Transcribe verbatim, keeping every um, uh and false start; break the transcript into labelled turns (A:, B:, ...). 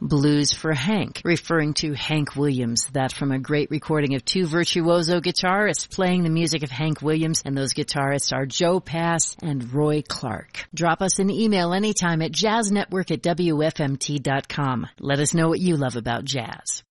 A: Blues for Hank, referring to Hank Williams, that from a great recording of two virtuoso guitarists playing the music of Hank Williams, and those guitarists are Joe Pass and Roy Clark. Drop us an email anytime at jazz network at w f m t dot com. Let us know what you love about jazz.